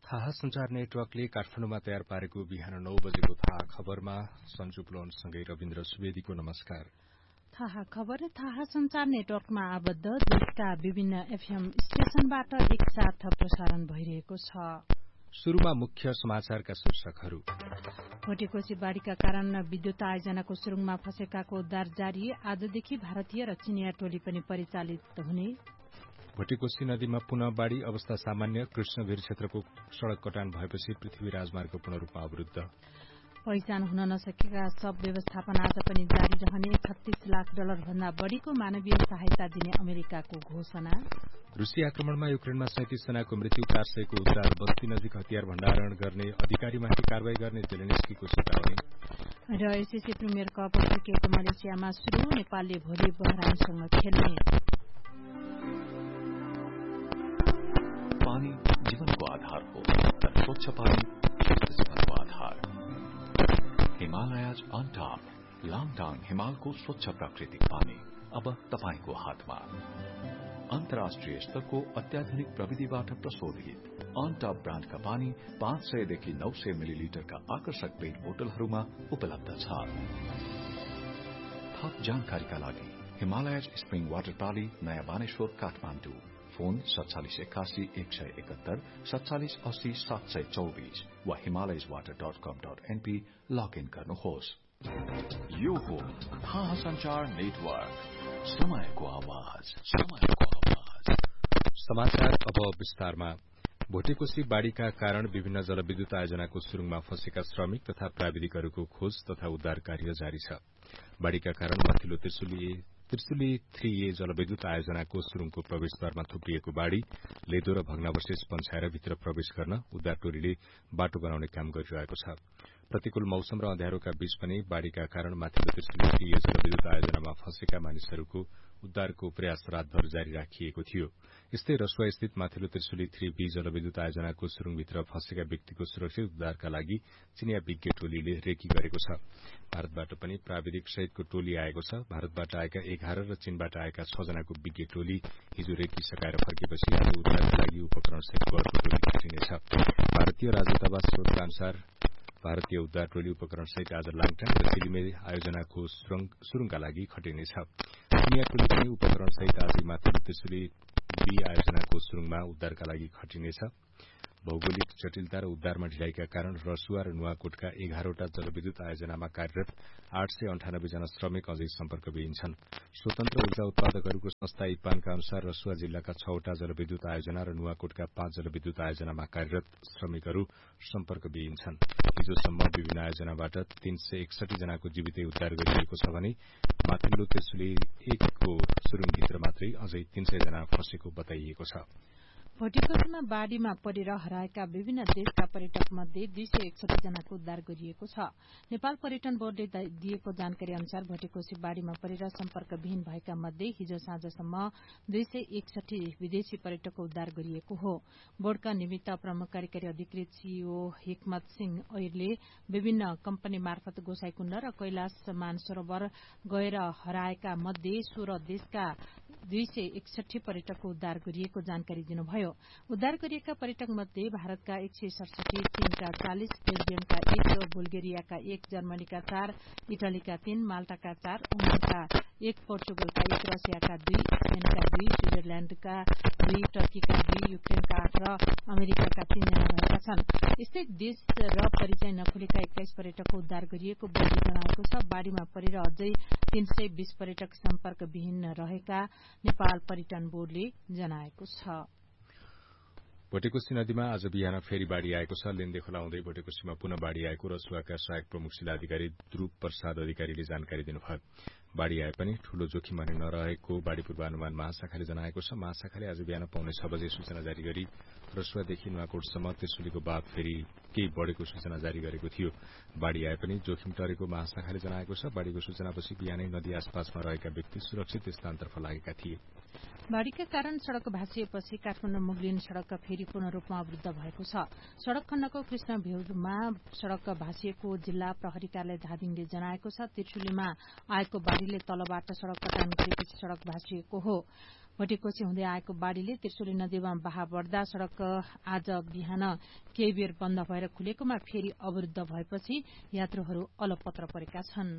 थाहा संचार नेटवर्कले काठमाडौँमा तयार पारेको बिहान 9 बजेको थाहा खबरमा सञ्जु पुलनसँगै रविन्द्र सुवेदीको नमस्कार। थाहा खबर थाहा संचार नेटवर्कमा आबद्ध देशका विभिन्न एफएम स्टेशनबाट एकसाथ प्रसारण भइरहेको छ। शुरूमा मुख्य समाचारका शीर्षकहरू। भोटेकोशी बाढ़ीका कारण विद्युत आयोजनाको सुरुङमा फँसेकाको उद्धार जारी, आजदेखि भारतीय र चिनिया टोली पनि परिचालित हुने। भोटेकोशी नदीमा पुनः बाढ़ी अवस्था सामान्य, कृष्णवीर क्षेत्रको सड़क कटान भएपछि पृथ्वी राजमार्ग पूर्ण रूपमा अवरुद्ध। पहिचान हुन नसकेका शव व्यवस्थापन आज पनि जारी रहने, $36 लाख भन्दा बढ़ीको मानवीय सहायता दिने अमेरिकाको घोषणा। रूसी आक्रमणमा युक्रेनमा 37 जनाको मृत्यु, 400 को उद्धार, बस्ती नजिक हतियार भण्डारण गर्ने अधिकारीमाथि कारवाही गर्ने जेलेन्स्कीको चेतावनी। र एसएससी प्रिमियर कप क्रिकेट मलेसियामा शुरू, नेपालले भोलि बहराइनसँग खेल्ने। पानी जीवनको आधार हो, तर स्वच्छ पानी जीवनको आधार। हिमालयज अन टॉप, लाङटाङ हिमालको स्वच्छ प्राकृतिक पानी अब तपाईको हातमा। अन्तर्राष्ट्रिय स्तरको अत्याधुनिक प्रविधिबाट प्रशोधित अन टॉप ब्रान्डका पानी 500 देखि 900 मिलिलिटरका आकर्षक पेट बोतलहरूमा उपलब्ध छ। थप जानकारीका लागि हिमालयज स्प्रिङ वाटर प्रणाली, नयाँ बानेश्वर, काठमाडौँ। फोन 4781 171 4780 724 वा himalayaswater.com.np लगइन गर्नुहोस्। यो हो थाहा संचार नेटवर्क, समयको आवाज। समाचार अब विस्तारमा। भोटेकोशी बाढ़ीका कारण विभिन्न जलविद्युत आयोजनाको सुरुङमा फँसेका श्रमिक तथा प्राविधिकहरूको खोज तथा उद्धार कार्य जारी छ। बाढ़ीका कारण माथिल्लो त्रिशुली 3A जलविद्युत आयोजनाको सुरुङको प्रवेशद्वारमा थुप्रिएको बाढ़ी, लेदो र भग्नावशेष पन्छाएर भित्र प्रवेश गर्न उद्धार टोलीले बाटो बनाउने काम गरिरहेको छ। प्रतिकूल मौसम र अँध्यारोका बीच पनि बाढ़ीका कारण माथिल्लो त्रिशुली 3A जलविद्युत आयोजनामा फँसेका मानिसहरूको उद्धारको प्रयास रातभर जारी राखिएको थियो। यस्तै रसुवा स्थित माथिल्लो त्रिशुली 3B जलविद्युत आयोजनाको सुरुङभित्र फँसेका व्यक्तिको सुरक्षित उद्धारका लागि चिनिया विज्ञ टोलीले रेकी गरेको छ। भारतबाट पनि प्राविधिक सहितको टोली आएको छ। भारतबाट आएका 11 र चीनबाट आएका 6 जनाको विज्ञ टोली हिजो रेकी सकाएर फर्केपछि आज उद्धारका लागि उपकरण सहितको अर्को टोली खटिनेछ। भारतीय राजदूतावास स्रोतका अनुसार भारतीय उद्धार टोली उपकरण सहित आज लाङटाङ र सिलिमे आयोजनाको सुरुङका लागि खटिनेछ। चिनिया टोली पनि उपकरण सहित आज माथिल्लो त्रिशुली B आयोजनाको सुरुङमा उद्धारका लागि खटिनेछ। भौगोलिक जटिलता र उद्धारमा ढिलाइका कारण रसुवा र नुवाकोटका 11वटा जलविद्युत आयोजनामा कार्यरत 898 जना श्रमिक अझै सम्पर्कविहीन छन्। स्वतन्त्र ऊर्जा उत्पादकहरूको संस्था इपानका अनुसार रसुवा जिल्लाका 6वटा जलविद्युत आयोजना र नुवाकोटका 5 जलविद्युत आयोजनामा कार्यरत श्रमिकहरू सम्पर्कविहीन छन्। हिजोसम्म विभिन्न आयोजनाबाट 361 जनाको जीवितै उद्धार गरिएको छ भने माथिल्लो त्रिशुली 1 को सुरुङभित्र मात्रै अझै 300 जना फँसेको बताइएको छ। भोटेकोशीमा बाढ़ीमा परेर हराएका विभिन्न देशका पर्यटक मध्ये 261 जनाको उद्धार गरिएको छ। नेपाल पर्यटन बोर्डले दिएको जानकारी अनुसार भोटेकोशी बाढ़ीमा परेर सम्पर्कविहीन भएका मध्ये हिजो साँझसम्म 261 विदेशी पर्यटकको उद्धार गरिएको हो। बोर्डका निमित्त प्रमुख कार्यकारी अधिकृत सीईओ हिकमत सिंह ऐरले विभिन्न कम्पनी मार्फत गोसाईकुण्ड र कैलाश मानसरोवर गएर हराएका मध्ये 16 देशका 261 पर्यटकको उद्धार गरिएको जानकारी दिनुभयो। उद्धार गरिएका पर्यटक मध्ये भारतका 167, चीनका 40, बेल्जियमका 1, बुल्गेरियाका 1, जर्मनीका 4, इटलीका 3, माल्टाका 4, ओमानका 1, पोर्चुगलका 1, रसियाका 2, स्पेनका 2, स्विजरल्याण्डका 2, टर्कीका 2, युक्रेनका 8 र अमेरिकाका 3 जना रहेका छन्। यस्तै देश र परिचय नखुलेका 21 पर्यटकको उद्धार गरिएको बोर्डले जनाएको छ। बाढ़ीमा परेर अझै 320 पर्यटक सम्पर्कविहीन रहेका नेपाल पर्यटन बोर्डले जनाएको छ। भोटेकोशी नदीमा आज बिहान फेरि बाढ़ी आएको छ। लेन्दे खोला हुँदै भोटेकोशीमा पुनः बाढ़ी आएको रसुवाका सहायक प्रमुख जिल्लाधिकारी ध्रुव प्रसाद अधिकारीले जानकारी दिनुभयो। बाढ़ी आए पनि ठूलो जोखिम भने नरहेको बाढ़ी पूर्वानुमान महाशाखाले जनाएको छ। महाशाखाले आज बिहान पाउने 6 बजे सूचना जारी गरी रसुवादेखि नुवाकोटसम्म त्रिशुलीको बाँध फेरि केही बढ़ेको सूचना जारी गरेको थियो। बाढ़ी आए पनि जोखिम टरेको महाशाखाले जनाएको छ। बाढ़ीको सूचनापछि बिहानै नदी आसपासमा रहेका व्यक्ति सुरक्षित स्थानतर्फ लागेका थिए। बाढ़ीका कारण सड़क भाँसिएपछि काठमाडौँ मुगलिन सड़क फेरि पूर्ण रूपमा अवरुद्ध भएको छ। सड़क खण्डको कृष्णभिरमा सड़क भाँसिएको जिल्ला प्रहरी कार्यालय धादिङले जनाएको छ। त्रिशुलीमा आएको बाढ़ीले तलबाट सड़क कटान गरेपछि सड़क भाँचिएको हो। भटेकोसी हुँदै आएको बाढ़ीले त्रिशुली नदीमा बहाव बढ्दा सड़क आज बिहान केही बेर बन्द भएर खुलेकोमा फेरि अवरूद्ध भएपछि यात्रुहरू अलपत्र परेका छन्।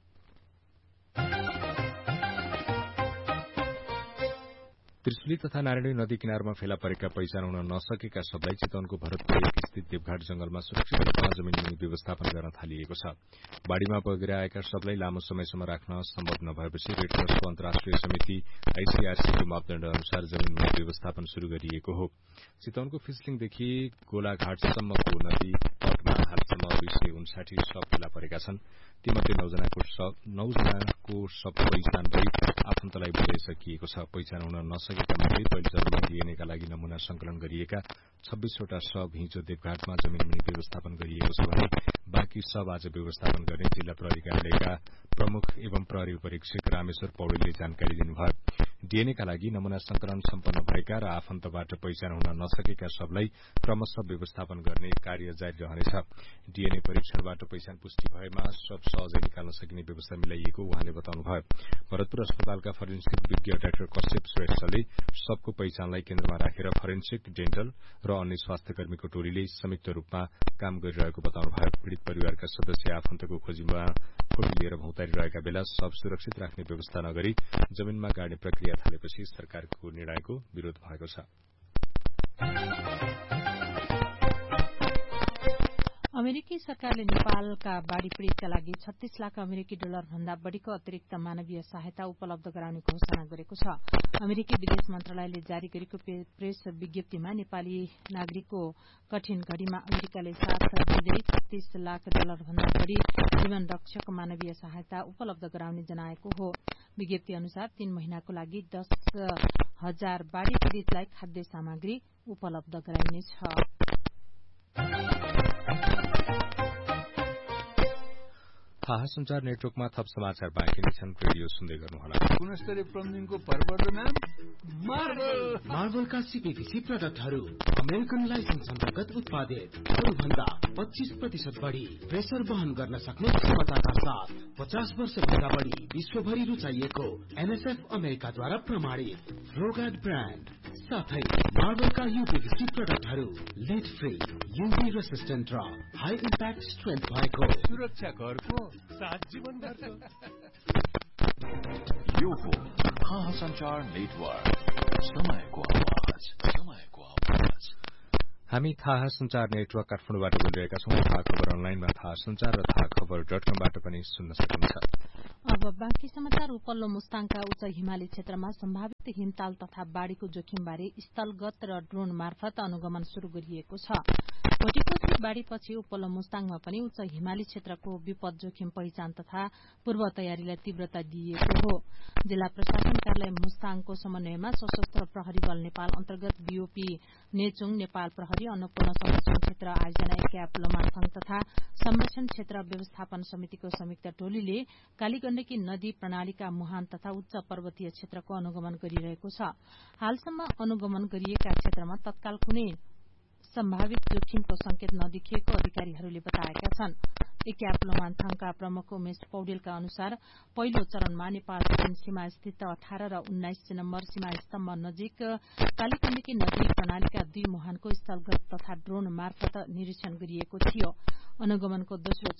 त्रिशुली तथा नारायणी नदी किनारमा फेला परेका पहिचान हुन नसकेका शवलाई चितवनको भरतपुर 1 स्थित देवघाट जंगलमा सुरक्षित रूपमा जमिन व्यवस्थापन गर्न थालिएको छ। बाढ़ीमा बगेर आएका शवलाई लामो समयसम्म राख्न सम्भव नभएपछि रेड क्रसको अन्तर्राष्ट्रिय समिति आईसीआरसीको मापदण्ड अनुसार जमिन व्यवस्थापन शुरू गरिएको हो। चितवनको फिसलिङदेखि गोलाघाटसम्मको नदी तटमा हालसम्म 259 शव फेला परेका छन्। तीमध्ये 9 जनाको शव पहिचान भई आफन्तलाई बुझाइसकिएको छ। पहिचान हुन नसकेका मध्ये पहिलो चरणमा डीएनएका लागि नमूना संकलन गरिएका 26वटा शव हिजो देवघाटमा जमिन व्यवस्थापन गरिएको छ भने बाँकी शव आज व्यवस्थापन गर्ने जिल्ला प्रहरी कार्यालयका प्रमुख एवं प्रहरी परीक्षक रामेश्वर पौडेलले जानकारी दिनुभयो। डीएनएका लागि नमूना संकलन सम्पन्न भएका र आफन्तबाट पहिचान हुन नसकेका शवलाई क्रमशः व्यवस्थापन गर्ने कार्य जारी रहनेछ। डीएनए परीक्षणबाट पहिचान पुष्टि भएमा शव सहजै निकाल्न सकिने व्यवस्था मिलाइएको उहाँले बताउनुभयो। भरतपुर अस्पतालका फरेन्सिक विज्ञ डाक्टर कश्यप श्रेष्ठले शवको पहिचानलाई केन्द्रमा राखेर फरेन्सिक, डेन्टल र अन्य स्वास्थ्यकर्मीको टोलीले संयुक्त रूपमा काम गरिरहेको बताउनुभयो। पीड़ित परिवारका सदस्य आफन्तको खोजीमा फोटो लिएर भौतारिरहेका बेला शव सुरक्षित राख्ने व्यवस्था नगरी जमिनमा गाड्ने प्रक्रिया थालेपछि सरकारको निर्णयको विरोध भएको छ। अमेरिकी सरकारले नेपालका बाढ़ी पीड़ितका लागि 36 लाख अमेरिकी डलर भन्दा बढ़ीको अतिरिक्त मानवीय सहायता उपलब्ध गराउने घोषणा गरेको छ। अमेरिकी विदेश मन्त्रालयले जारी गरेको प्रेस विज्ञप्तिमा नेपाली नागरिकको कठिन घड़ीमा अमेरिकाले साथ दिँदै 36 लाख डलर भन्दा बढ़ी जीवन रक्षक मानवीय सहायता उपलब्ध गराउने जनाएको हो। विज्ञप्ति अनुसार 3 महिनाको लागि 10,000 बाढ़ी पीड़ितलाई खाद्य सामग्री उपलब्ध गराइनेछ। थाहा संचार नेटवर्कमा थप समाचार बाँकी नै छन्। रेडियो सुन्दै गर्नुहोला। गुणस्तरीय प्लम्बिङको पर्वतको नाम मार्बलका सीपीभीसी प्रोडक्टहरू अमेरिकन लाइसेन्स अन्तर्गत उत्पादित, अरूभन्दा 25% बढ़ी प्रेसर वहन गर्न सक्ने क्षमताका साथ 50 वर्षभन्दा बढ़ी विश्वभरि रुचाइएको एनएसएफ अमेरिकाद्वारा प्रमाणित फ्लोगार्ड ब्रान्ड साथै मार्बलका यूपीभीसी प्रोडक्टहरू लेड फ्री, यूवी रेसिस्टेन्ट र हाई इम्प्याक्ट स्ट्रेन्थ भएको सुरक्षा घरको साथ जीवनभरको। यो हो थाहा संचार नेटवर्क, समयको आवाज। हामी थाहा संचार नेटवर्क काठमाडौँबाट बोलिरहेका छौं। थाहा खबर अनलाइनमा थाहा संचार र थाहा खबर.com-बाट पनि सुन्न सकिन्छ। अब बाँकी समाचार। उपल्लो मुस्ताङका उच्च हिमाली क्षेत्रमा सम्भावित हिमताल तथा बाढ़ीको जोखिमबारे स्थलगत र ड्रोन मार्फत अनुगमन शुरू गरिएको छ। भटेकोसी बाढ़ीपछि उपल्लो मुस्ताङमा पनि उच्च हिमाली क्षेत्रको विपद जोखिम पहिचान तथा पूर्व तयारीलाई तीव्रता दिइएको हो। जिल्ला प्रशासन कार्यालय मुस्ताङको समन्वयमा सशस्त्र प्रहरी बल नेपाल अन्तर्गत बीओपी नेचुङ, नेपाल प्रहरी, अन्नपूर्ण संरक्षण क्षेत्र आयोजना एक्याप लोमाथङ तथा संरक्षण क्षेत्र व्यवस्थापन समितिको संयुक्त टोलीले कालीगण्डकी नदी प्रणालीका मुहान तथा उच्च पर्वतीय क्षेत्रको अनुगमन गरिरहेको छ। हालसम्म अनुगमन गरिएका क्षेत्रमा तत्काल कुनै सम्भावित जोखिमको संकेत नदेखिएको अधिकारीहरूले बताएका छन्। एक्याप लोमाथङका प्रमुख उमेश पौडेलका अनुसार पहिलो चरणमा नेपाल चीन सीमा स्थित 18 र 19 नम्बर सीमा स्तम्भ नजिक कालीगण्डकी नदी प्रणालीका 2 मुहानको स्थलगत तथा ड्रोन मार्फत निरीक्षण गरिएको थियो। अनुगमनको दोस्रो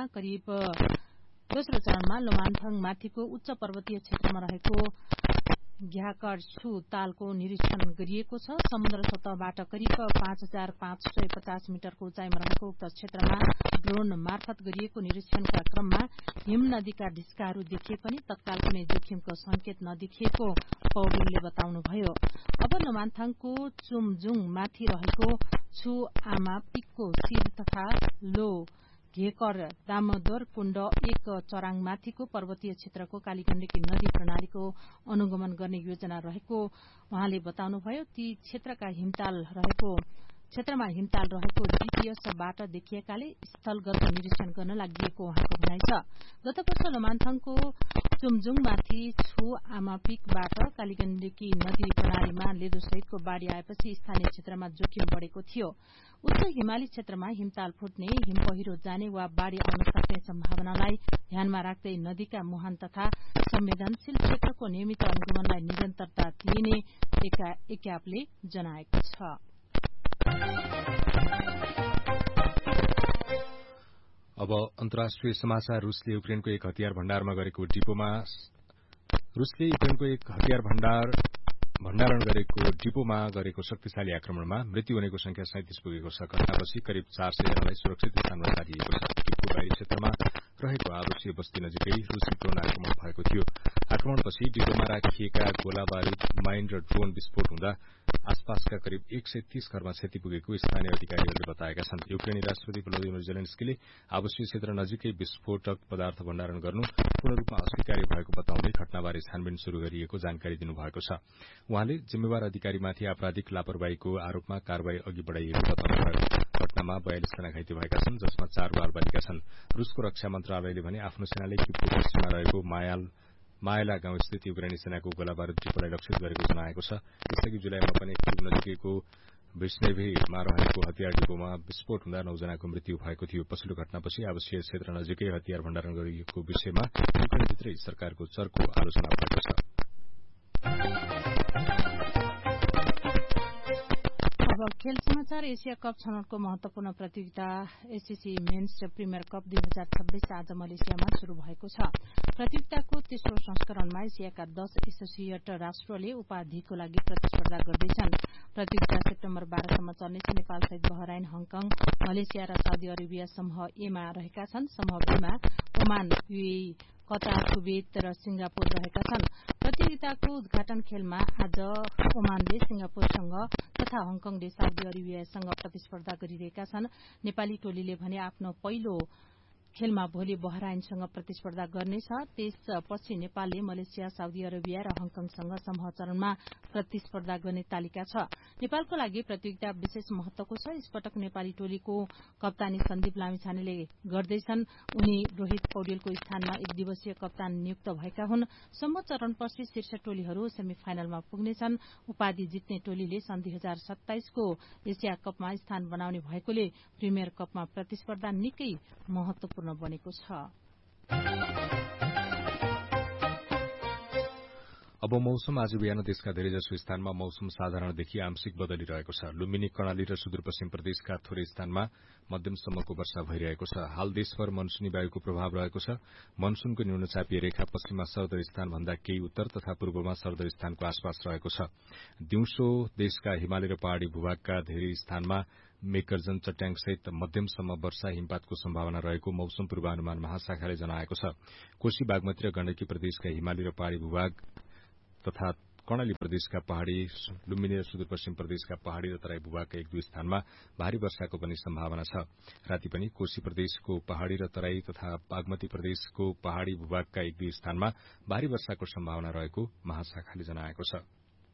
चरणमा लोमाथङ माथिको उच्च पर्वतीय क्षेत्रमा रहेको घ्याकर्छु तालको निरीक्षण गरिएको छ। समुद्र सतहबाट करिब 5,550 मिटरको उचाइमा रहेको उक्त क्षेत्रमा ड्रोन मार्फत गरिएको निरीक्षणका क्रममा हिम नदीका ढिस्काहरू देखिए पनि तत्काल कुनै जोखिमको संकेत नदेखिएको पौडेलले बताउनुभयो। अब लोमाथङको चुमजुङ माथि रहेको छु आमा पिकको शिर तथा लो घेकर दामोदर कुण्ड 1 चराङ माथिको पर्वतीय क्षेत्रको कालीगण्डकी नदी प्रणालीको अनुगमन गर्ने योजना रहेको उहाँले बताउनुभयो। ती क्षेत्रमा हिमताल रहेको जीपीएसबाट देखिएकाले स्थलगत निरीक्षण गर्न लागि उहाँको भनाइ छ। गत वर्ष लोमाथङको चुमजुङमाथि छु आमा पिकबाट कालीगण्डकी नदी प्रणालीमा लेदोसहितको बाढ़ी आएपछि स्थानीय क्षेत्रमा जोखिम बढ़ेको थियो। उच्च हिमाली क्षेत्रमा हिमताल फुट्ने, हिम पहिरो जाने वा बाढ़ी आउन सक्ने सम्भावनालाई ध्यानमा राख्दै नदीका मुहान तथा संवेदनशील क्षेत्रको नियमित अनुगमनलाई निरन्तरता दिइने एक्यापले जनाएको छ। अब अन्तर्राष्ट्रिय समाचार। रुसले युक्रेनको एक हतियार भण्डारण गरेको डिपोमा गरेको शक्तिशाली आक्रमणमा मृत्यु हुनेको संख्या 37 पुगेको छ। घटनापछि करिब 400 जनालाई सुरक्षित स्थानमा सारिएको छ। किबको बाहिरी क्षेत्रमा रहेको आवासीय बस्ती नजिकै रूसी ड्रोन आक्रमण भएको थियो। आक्रमणपछि डिपोमा राखिएका गोला बारूद, माइन र ड्रोन विस्फोट हुँदा आसपासका करिब 130 घरमा क्षति पुगेको स्थानीय अधिकारीहरूले बताएका छन्। युक्रेनी राष्ट्रपति भ्लोदिमिर जेलेन्स्कीले आवासीय क्षेत्र नजिकै विस्फोटक पदार्थ भण्डारण गर्नु पूर्ण रूपमा अस्वीकार्य भएको बताउँदै घटनाबारे छानबिन शुरू गरिएको जानकारी दिनुभएको छ। उहाँले जिम्मेवार अधिकारीमाथि आपराधिक लापरवाहीको आरोपमा कारवाही अघि बढ़ाइएको बताउनुभयो। घटनामा 42 जना घाइते भएका छन्, जसमा 4 बालबालिका छन्। रूसको रक्षा मन्त्रालयले भने आफ्नो सेनाले किबको पश्चिममा रहेको मायला गाउँस्थित युक्रेनी सेनाको गोलाबारूद डिपोलाई लक्षित गरेको जनाएको छ। यसअघि जुलाईमा पनि किब नजिकैको विस्नेभेमा रहेको हतियार डिपोमा विस्फोट हुँदा 9 जनाको मृत्यु भएको थियो। पछिल्लो घटनापछि आवासीय क्षेत्र नजिकै हतियार भण्डारण गरिएको विषयमा युक्रेनभित्रै सरकारको चर्को आलोचना भएको छ। अब खेल समाचार। एशिया कप छनौटको महत्वपूर्ण प्रतियोगिता एससीसी मेन्स प्रिमियर कप 2026 आज मलेसियामा शुरू भएको छ। प्रतियोगिताको तेस्रो संस्करणमा एसियाका 10 एसोसिएट राष्ट्रले उपाधिको लागि प्रतिस्पर्धा गर्दैछन्। प्रतियोगिता सेप्टेम्बर 12 सम्म चल्नेछ। नेपालसहित बहराइन, हङकङ, मलेसिया र साउदी अरेबिया समूह एमा रहेका छन्। समूह बीमा ओमान, युएई, कतार, कुवेत र सिंगापुर रहेका छन्। प्रतियोगिताको उद्घाटन खेलमा आज ओमानले सिंगापुरसँग तथा हङकङले साउदी अरेबियासँग प्रतिस्पर्धा गरिरहेका छन्। नेपाली टोलीले भने आफ्नो पहिलो खेलमा भोलि बहराइनसँग प्रतिस्पर्धा गर्नेछ। त्यसपछि नेपालले मलेसिया, साउदी अरेबिया र हङकङसँग समूह चरणमा प्रतिस्पर्धा गर्ने तालिका छ। नेपालको लागि प्रतियोगिता विशेष महत्वको छ। यसपटक नेपाली टोलीको कप्तानी सन्दीप लामिछानेले गर्दैछन्। उनी रोहित पौडेलको स्थानमा एक दिवसीय कप्तान नियुक्त भएका हुन्। समूह चरणपछि शीर्ष टोलीहरू सेमी फाइनलमा पुग्नेछन्। उपाधि जित्ने टोलीले सन् 2027 को एसिया कपमा स्थान बनाउने भएकोले प्रिमियर कपमा प्रतिस्पर्धा निकै महत्वपूर्ण बनेको छ। अब मौसम। आज बिहान देशका धेरैजसो स्थानमा मौसम साधारणदेखि आंशिक बदलिरहेको छ। लुम्बिनी, कर्णाली र सुदूरपश्चिम प्रदेशका थोरै स्थानमा मध्यमसम्मको वर्षा भइरहेको छ। हाल देशभर मनसूनी वायुको प्रभाव रहेको छ। मनसूनको न्यूनचापीय रेखा पश्चिममा सर्दर स्थानभन्दा केही उत्तर तथा पूर्वमा सर्दर स्थानको आसपास रहेको छ। दिउँसो देशका हिमाली र पहाड़ी भूभागका धेरै स्थानमा मेघगर्जन, चट्याङसहित मध्यमसम्म वर्षा हिमपातको सम्भावना रहेको मौसम पूर्वानुमान महाशाखाले जनाएको छ। कोशी, बागमती र गण्डकी प्रदेशका हिमाली र पहाड़ी भूभाग तथा कर्णाली प्रदेशका पहाड़ी, लुम्बिनी र सुदूरपश्चिम प्रदेशका पहाड़ी र तराई भूभागका 1-2 स्थानमा भारी वर्षाको पनि सम्भावना छ। राति पनि कोशी प्रदेशको पहाड़ी र तराई तथा बागमती प्रदेशको पहाड़ी भूभागका 1-2 स्थानमा भारी वर्षाको सम्भावना रहेको महाशाखाले जनाएको छ।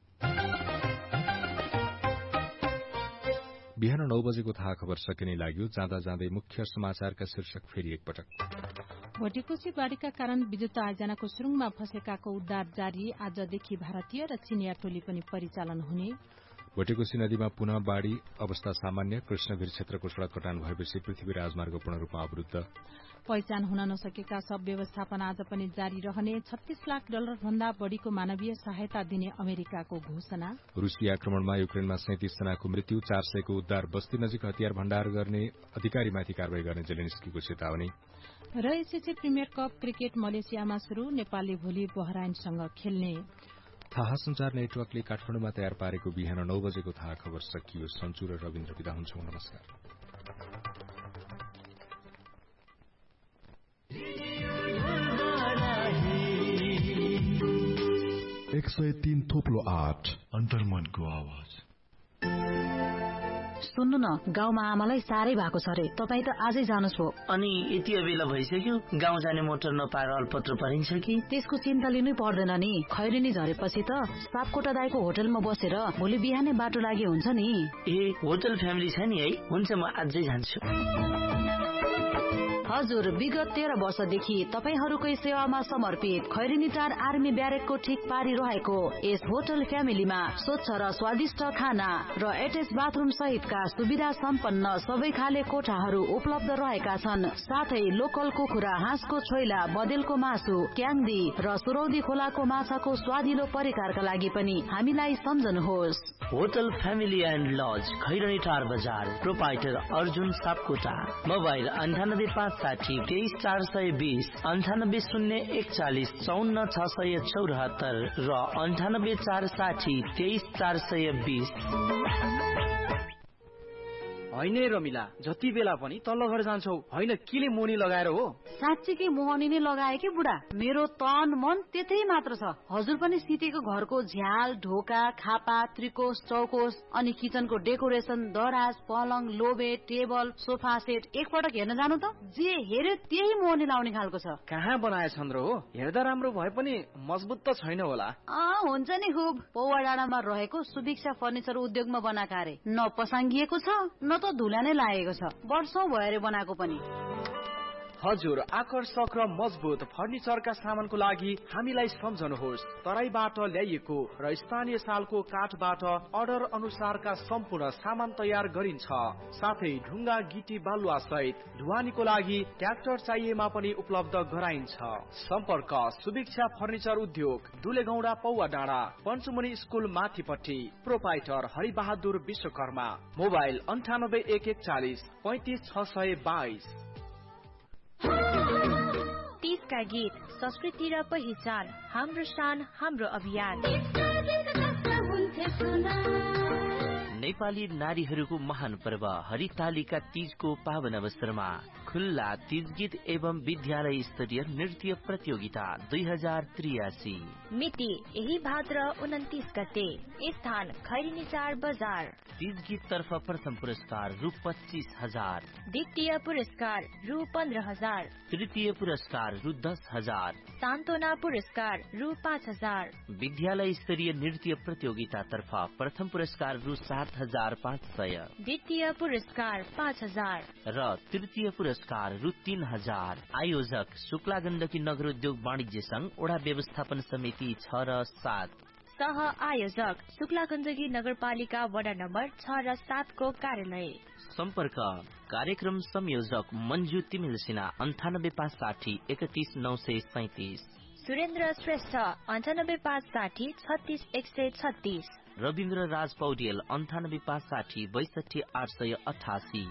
बिहान 9 बजेको थाहा खबर सकिने लाग्यो। जाँदा जाँदै मुख्य समाचारका शीर्षक फेरि एकपटक। भोटेकोशी बाढ़ीका कारण विद्युत आयोजनाको सुरुङमा फँसेकाको उद्धार जारी। आजदेखि भारतीय र चिनिया टोली पनि परिचालन हुने। भोटेकोशी नदीमा पुनः बाढ़ी अवस्था सामान्य। कृष्णगिर क्षेत्रको सड़क कटान भएपछि पृथ्वी राजमार्ग पूर्ण रूपमा अवरुद्ध। पहिचान हुन नसकेका सब व्यवस्थापन आज पनि जारी रहने। $36 लाख भन्दा बढ़ीको मानवीय सहायता दिने अमेरिकाको घोषणा। रूसी आक्रमणमा युक्रेनमा 37 जनाको मृत्यु। 400 को उद्धार। बस्ती नजिक हतियार भण्डार गर्ने अधिकारीमाथि कारवाही गर्ने जेलेन्स्कीको चेतावनी। र एससीसी प्रिमियर कप क्रिकेट मलेसियामा शुरू। नेपालले भोलि बहराइनसँग खेल्ने। थाहा संचार नेटवर्कले काठमाडौँमा तयार पारेको बिहान 9 बजेको थाहा खबर सकियो। सन्चु र रविन्द्र विदा हुन्छौं। नमस्कार। 103 थोप्लो 8 अन्तर्मनको आवाज। सुन्नु न, गाउँमा आमालाई साह्रै भएको छ रे। तपाईँ त आजै जानुहोस् हो। अनि यति बेला भइसक्यो, गाउँ जाने मोटर नपाएर अल्पत्र परिन्छ कि? त्यसको चिन्ता लिनै पर्दैन नि। खैरेनी झरेपछि त सापकोटा दाइको होटलमा बसेर भोलि बिहानै बाटो लागे हुन्छ नि। ए, होटल फ्यामिली छ नि है। हुन्छ, म आजै जान्छु। हजुर, विगत 13 वर्षदेखि तपाईहरूकै सेवामा समर्पित खैरेनी टार आर्मी ब्यारेकको ठिक पारी रहेको यस होटल फ्यामिलीमा स्वच्छ र स्वादिष्ट खाना र एटेच बाथरुम सहितका सुविधा सम्पन्न सबै खाले कोठाहरू उपलब्ध रहेका छन्। साथै लोकल कुखुरा, हाँसको छोइला, बदेलको मासु, क्याङ्दी र सुरौदी खोलाको माछाको स्वादिलो परिकारका लागि पनि हामीलाई सम्झनुहोस्। Hotel family and lodge, Khairani टार बजार, प्रोपाइटर अर्जुन सापकोटा। मोबाइल 9856 23420, 980140 54674 र 98460 23420। होइन रमिला, जति बेला पनि तल्लो घर जान्छौ, होइन किले मोनी लगाएर हो? साँच्चीकै मोहनी नै लगाए कि बुढा, मेरो तन मन त्यतै मात्र छ। हजुर पनि सितेको घरको झ्याल, ढोका, खापा, त्रिकोस, चौकोस अनि किचनको डेकोरेसन, दराज, पलङ, लोबे, टेबल, सोफा सेट एकपटक हेर्न जानु त। जे हेर्यो त्यही मोहनी लाउने खालको छ। कहाँ बनाएछन् र हो? हेर्दा राम्रो भए पनि मजबुत त छैन होला। हुन्छ नि खुब। पौवा डाँडामा रहेको सुभिक्षा फर्निचर उद्योगमा बनाएका अरे। न पसाङ्गिएको छ न त धुला नै लागेको छ। वर्षौं भयो बनाएको पनि। हजुर, आकर्षक र मजबुत फर्निचरका सामानको लागि हामीलाई सम्झनुहोस्। तराईबाट ल्याइएको र स्थानीय सालको काठबाट अर्डर अनुसारका सम्पूर्ण सामान तयार गरिन्छ। साथै ढुङ्गा, गिटी, बालुवा सहित ढुवानीको लागि ट्र्याक्टर चाहिएमा पनि उपलब्ध गराइन्छ। सम्पर्क सुभिक्षा फर्निचर उद्योग, दुलेगौडा, पौवा डाँडा, पञ्चमुनि स्कुल माथिपट्टि। प्रोपाइटर हरिबहादुर विश्वकर्मा। मोबाइल 9814 35622। 30 का गीत, संस्कृति र पहिचान, हाम्रो शान, हाम्रो अभियान। नेपाली नारीहरूको महान पर्व हरितालिका तीजको पावन अवसरमा खुल्ला तीज गीत एवं विद्यालय स्तरीय नृत्य प्रतियोगिता 2083। मिति यही भाद्र 29 गते। स्थान खैरेनी टार बजार। तीज गीत तर्फ प्रथम पुरस्कार रु 25,000, द्वितीय पुरस्कार रु 15,000, तृतीय पुरस्कार रु 10,000, सान्त्वना पुरस्कार रु 5,000। विद्यालय स्तरीय नृत्य प्रतियोगिता तर्फ प्रथम पुरस्कार रु 7,500, द्वितीय पुरस्कार 5,000 र तृतीय पुरस्कार रु 3,000। आयोजक शुक्ला गण्डकी नगर उद्योग वाणिज्य संघ, वडा व्यवस्थापन समिति 6 र 7। सह आयोजक शुक्ला गण्डकी नगरपालिका वडा नम्बर 6 र 7 को कार्यालय। सम्पर्क कार्यक्रम संयोजक मञ्जु तिमिल सिन्हा 9856 31937। सुरेन्द्र श्रेष्ठ 9856 36136। रविन्द्र राज पौडेल 9856 62 888।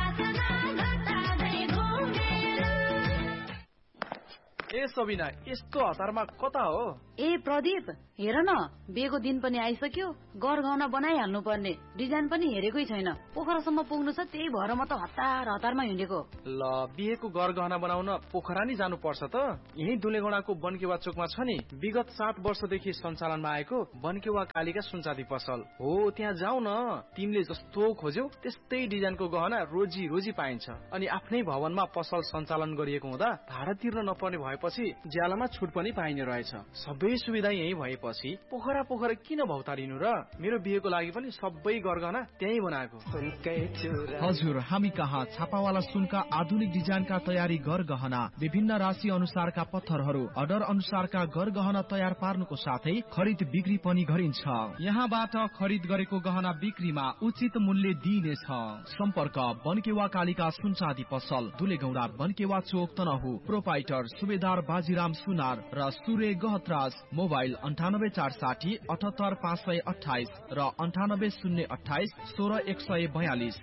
ए सबिना, यस्तो हतारमा कता हो? ए प्रदीप, हेर न, बिहेको दिन पनि आइसक्यो। गरगहना बनाइहाल्नु पर्ने। डिजाइन पनि हेरेकै छैन। पोखरासम्म पुग्नु छ, त्यही भएर म त हतारमा हिँडेको। ल, बिहेको गरगहना बनाउन पोखरा नै जानु पर्छ त? यही दुलेगौडाको बनकेवा चोकमा छ नि, विगत 7 वर्षदेखि सञ्चालनमा आएको बनकेवा कालिका सुनचाँदी पसल हो। त्यहाँ जाऊ न। तिमीले जस्तो खोज्यौ त्यस्तै डिजाइनको गहना रोजी पाइन्छ। अनि आफ्नै भवनमा पसल सञ्चालन गरिएको हुँदा भाडा तिर्न नपर्ने भएपछि ज्यालामा छुट पनि पाइने रहेछ। सबै सुविधा यही भएपछि पोखरा किन भौतारिनु र? मेरो बिहेको लागि पनि सबै गरगहना त्यही बनाएको। हजुर, हामी कहाँ छापावाला सुनका आधुनिक डिजाइनका तयारी गरगहना, विभिन्न राशि अनुसारका पत्थरहरू, अर्डर अनुसारका गरगहना तयार पार्नुको साथै खरिद बिक्री पनि गरिन्छ। यहाँबाट खरिद गरेको गहना बिक्रीमा उचित मूल्य दिइनेछ। सम्पर्क बनकेवा कालिका सुनचाँदी पसल, दुलेगौडा, बनकेवा चोक, तनहु। प्रोपाइटर सुबेदार बाजीराम सुनार र सूर्य गहतराज। मोबाइल 9846 78528 र 98028 16142।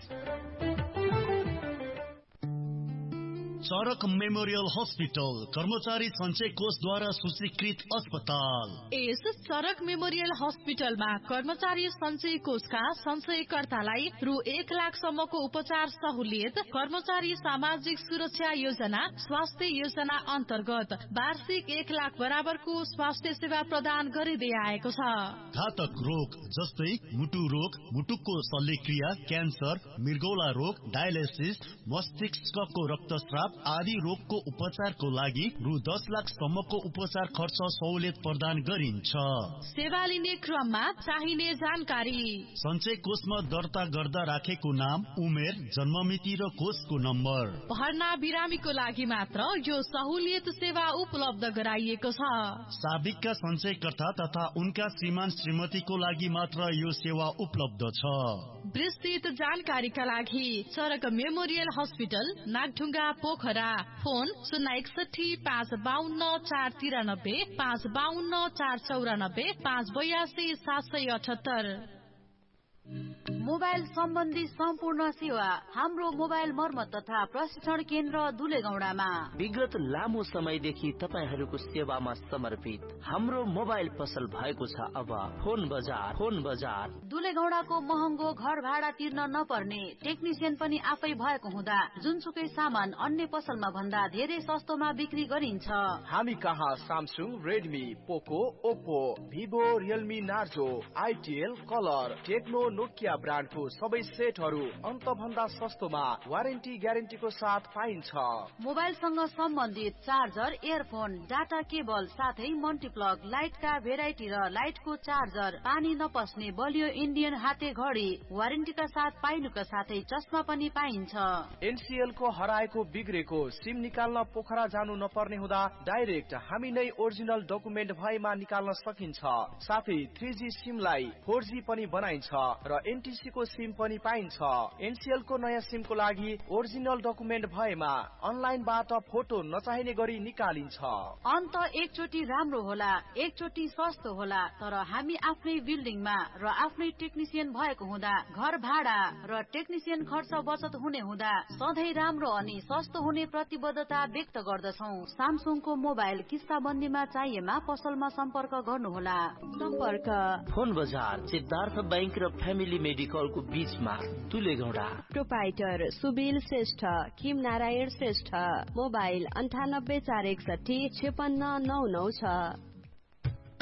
चरक मेमोरियल हस्पिटल, कर्मचारी सञ्चय कोषद्वारा सूचीकृत अस्पताल। यस चरक मेमोरियल हस्पिटलमा कर्मचारी सञ्चय कोषका सञ्चयकर्तालाई रु 1 लाखसम्मको उपचार सहुलियत, कर्मचारी सामाजिक सुरक्षा योजना, स्वास्थ्य योजना अन्तर्गत वार्षिक 1 लाख बराबरको स्वास्थ्य सेवा प्रदान गरिँदै आएको छ। घातक रोग जस्तै मुटु रोग, मुटुको शल्यक्रिया, क्यान्सर, मृगौला रोग, डायलिसिस, मस्तिष्कको रक्तस्राव, आदि रोगको उपचारको लागि रु 10 लाखसम्मको उपचार खर्च सहुलियत प्रदान गरिन्छ। सेवा लिने क्रममा चाहिने जानकारी: सञ्चय कोषमा दर्ता गर्दा राखेको नाम, उमेर, जन्ममिति र कोषको नम्बर। भर्ना बिरामीको लागि मात्र यो सहुलियत सेवा उपलब्ध गराइएको छ। साबिकका सञ्चयकर्ता तथा उनका श्रीमान श्रीमतीको लागि मात्र यो सेवा उपलब्ध छ। विस्तृत जानकारीका लागि सडक memorial hospital, Nagdhunga, Pokhara. Phone 061 552 493 552 494 582 778। Mobile सम्बन्धी सम्पूर्ण सेवा हाम्रो मोबाइल मर्मत तथा प्रशिक्षण केन्द्र दुलेगौडामा। विगत लामो समयदेखि तपाईहरूको सेवामा समर्पित हाम्रो मोबाइल पसल भएको छ। अब फोन बजार दुलेगौडाको महँगो घर भाडा तिर्न नपर्ने, टेक्निसियन पनि आफै भएको हुँदा जुनसुकै सामान अन्य पसलमा भन्दा धेरै सस्तोमा बिक्री गरिन्छ। हामी कहाँ सामसुङ, रेडमी, पोको, Oppo, Vivo, Realme, Narzo, आइटिएल, colour, Tecno, Nokia ब्रान्डको सबै सेटहरू अन्त भन्दा सस्तोमा वारेन्टी ग्यारेन्टीको साथ पाइन्छ। मोबाइलसँग सम्बन्धित चार्जर, इयरफोन, डाटा केबल साथै मल्टिप्लग, लाइटका भेराइटी र लाइटको चार्जर, पानी नपस्ने बलियो इन्डियन हाते घडी वारेन्टीका साथ पाइनुका साथै चस्मा पनि पाइन्छ। एनसीएल को हराएको बिग्रेको सिम निकाल्न पोखरा जानु नपर्ने हुँदा डाइरेक्ट हामी नै ओरिजिनल डकुमेन्ट भएमा निकाल्न सकिन्छ। साथै 3G सिमलाई 4G पनि बनाइन्छ र एनटीसी को सिम पनि पाइन्छ। एनसीएल को नयाँ सिमको लागि ओरिजिनल डकुमेन्ट भएमा अनलाइनबाट फोटो नचाहिने गरी निकालिन्छ। अन्त एकचोटि राम्रो होला, एकचोटि सस्तो होला, तर हामी आफ्नै बिल्डिङमा र आफ्नै टेक्निसियन भएको हुँदा घर भाडा र टेक्निसियन खर्च बचत हुने हुँदा सधैँ राम्रो अनि सस्तो हुने प्रतिबद्धता व्यक्त गर्दछौँ। सामसुङको मोबाइल किस्ताबन्दीमा चाहिएमा पसलमा सम्पर्क गर्नुहोला। सम्पर्क फोन बजार, सिद्धार्थ बैंक र फ्यामिली मेडिकलको बीचमा, दुलेगौडा। प्रोपाइटर सुबिल श्रेष्ठ, किम नारायण श्रेष्ठ। मोबाइल 98 461 56 996।